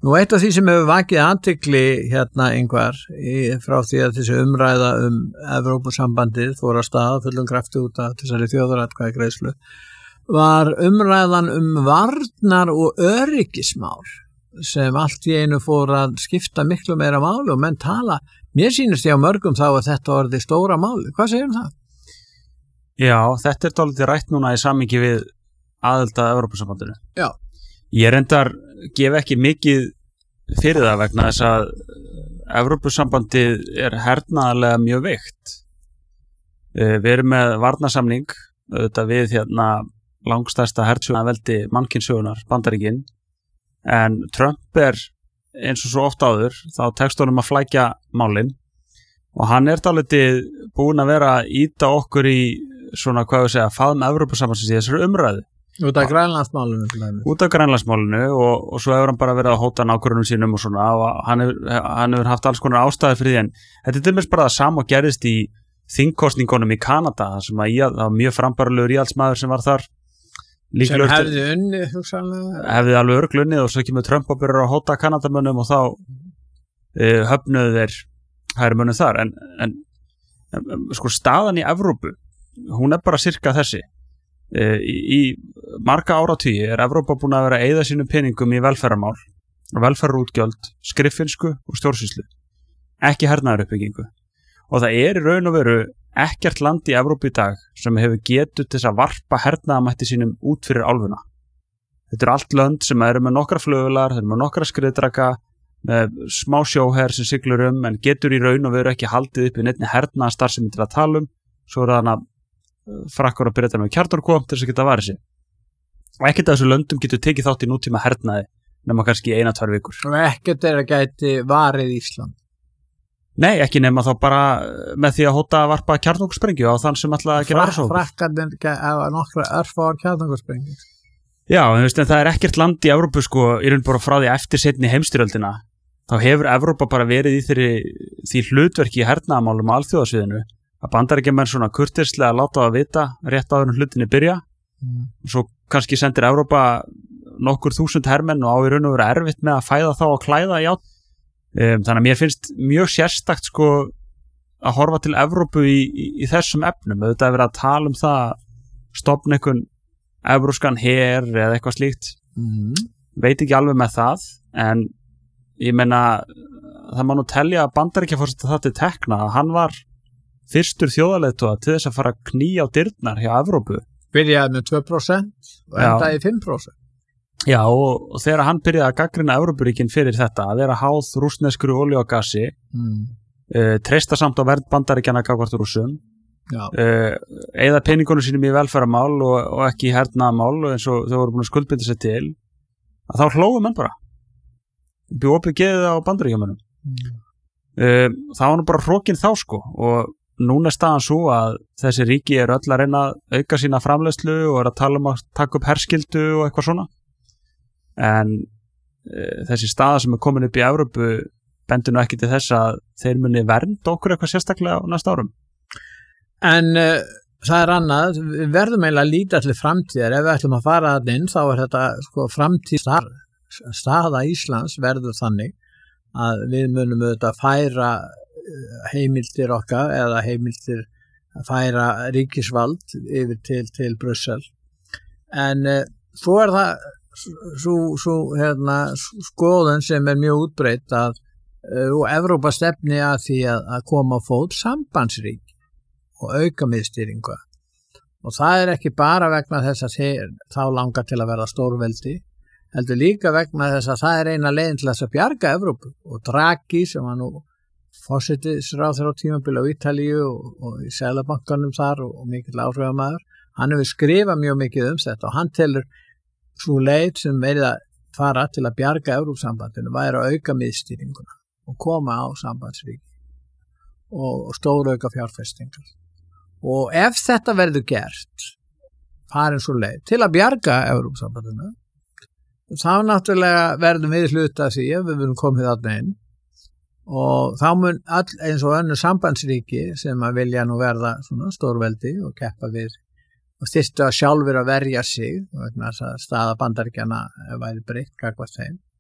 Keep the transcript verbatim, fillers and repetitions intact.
Nú eitt af því sem hefur vakið athygli hérna Ingvar í, frá því að þessi umræða um Evrópusambandið fór að staða fullum krafti út af þessari þjóðaratkvæðagreiðslu var umræðan um varnar- og öryggismál sem allt í einu fór að skipta miklu meira máli og menn tala, mér sýnist ég á mörgum þá að þetta orði stóra máli. Hvað segir um það? Já, þetta er dálítið rætt núna í samhengi við aðild að Evrópusambandinu. Já. Ég reyndar gef ekki mikið fyrir það vegna þess að Evrópusambandið er hernaðarlega mjög veikt. Við erum með varnarsamning auðvitað við hérna langstærsta hertsjónaveldi mannkynssögunar, Bandaríkin, en Trump er eins og svo oft áður, þá tekst honum að flækja málin og hann er dálítið búinn að vera að ýta okkur í svona, hvað við segja, faðm Evrópusambandsins í þessari umræðu. Út af Grænlandsmálinu. Út af Grænlandsmálinu og, og svo hefur hann bara verið að hóta nákvæmum sínum og svona og hann hefur, hann hefur haft alls konar ástæði fyrir því en þetta er til dæmis bara það sama og gerðist í þingkosningunum í Kanada sem að það var mjög frambærulegur íhaldsmaður sem var þar. Líklega sem hefði unnið, hugsanlega. Hefði alveg öruglega unnið og svo kemur Trump og byrjar að hóta Kanadamönnum og þá uh, höfnuðu þeir hægri mönnum þar en, en, en sko staðan í Evrópu, hún er bara sirka þessi. Í, í marga áratugi er Evrópa búin að vera að eyða sínum peningum í velferðarmál, velferðarútgjöld, skriffinsku og stjórnsýslu, ekki hernaðaruppbyggingu og það er í raun og veru ekkert land í Evrópu í dag sem hefur getu til þess að varpa hernaðamætti sínum út fyrir álfuna. Þetta er allt lönd sem eru með nokkra flugvélar, þeir eru með nokkra skriðdraka, með smá sjóher sem siglur um en getur í raun og veru ekki haldið upp í neinni hernaðarstarfsemi til að tala um, svo er það frakkar og Bretar með kjarnorku til þess að geta varið sig. Og ekkert af þessu löndum getur tekið þátt í nútíma hernaði nema kannski eina, tvær vikur. Og ekkert er að gæti varið Ísland? Nei, ekki nema þá bara með því að hóta að varpa kjarnorkusprengju á þann sem ætla að gera aðsók. Frakkarnir hafa nokkra örfáar kjarnorkusprengju. Já, en, veist, en það er ekkert land í Evrópu sko, í raun bara frá því eftir seinni heimstyrjöldina. Þá hefur Evrópa bara verið í þeirri, því hlutverki í hernaðamálum á alþjóðasviðinu að Bandaríkjamenn svona kurteislega láta það að vita rétt áður en hlutinni byrja mm. og svo kannski sendir Evrópa nokkur þúsund hermenn og á í raun og veru erfitt með að fæða þá og klæða í átt. Um, þannig að mér finnst mjög sérstakt sko að horfa til Evrópu í, í, í þessum efnum. Auðvitað er verið að tala um það stofna einhvern evróskan her eða eitthvað slíkt. Mm. Veit ekki alveg með það en ég meina það má nú telja að Bandaríkjaforseti það til tekna að hann var fyrstur þjóðarleiðtoga til þess að fara að knýja á dyrnar hjá Evrópu. Byrjaði með tvö prósent og endaði fimm prósent. Já, og, og þegar hann byrjaði að gaggrina Evrópuríkin fyrir þetta, að vera háð rússneskru olíu og gasi, mm. uh, treysta samt á vernd Bandaríkjanna gagnvart Rússum, uh, eyða peningunum sínum í velferðarmál og, og ekki í hernaðarmál eins og þau voru búin að skuldbinda sig til, að þá hlóðu menn bara. Bjóð opið geðið á Bandaríkjamönnum. Mm. Uh, það var nú bara hrókin þá sko og núna er staðan svo að þessi ríki er öll að reyna að auka sína framleiðslu og er að tala um að taka upp herskildu og eitthvað svona. En e, þessi staða sem er komin upp í Evrópu bendur nú ekki til þess að þeir muni vernda okkur eitthvað sérstaklega á næsta árum. En uh, það er annað, við verðum eiginlega að líta til framtíðar. Ef við ætlum að fara þarna inn þá er þetta sko, framtíð staða Íslands verður þannig að við munum auðvitað færa heimildir okkar eða heimildir að færa ríkisvald yfir til, til Brussel en uh, svo er það svo, svo hérna, skoðun sem er mjög útbreitt að uh, og Evrópa stefni að því að, að koma á fót sambandsrík og auka miðstýringu og það er ekki bara vegna þess að þeir, þá langar til að verða stórveldi heldur líka vegna þess að það er eina leiðin til þess að bjarga Evrópu og Draghi sem var nú forsetisráðherra á tímabili á Ítalíu og, og í Seðlabankanum þar og, og mikill áhrifamaður. Hann hefur skrifað mjög mikið um þetta og hann telur svo leið sem verið að fara til að bjarga Evrópusambandinu væri að auka miðstýringuna og koma á sambandsríki og, og stórauka fjárfestingar. Og ef þetta verður gert, farin svo leið til að bjarga Evrópusambandinu, þá náttúrulega verðum við hluta því að við verðum komið þarna inn og þá mun all, eins og önnur sambandsríki sem að vilja nú verða svona stórveldi og keppa við og styrstu að sjálfur að verja sig vegna þess að staða Bandaríkjanna væri breytt gagnvart þeim